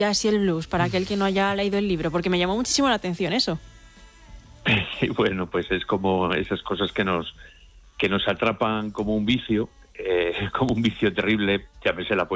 Y así el blues, para aquel que no haya leído el libro, porque me llamó muchísimo la atención eso. Y bueno, pues es como esas cosas que nos atrapan como un vicio terrible, llámese la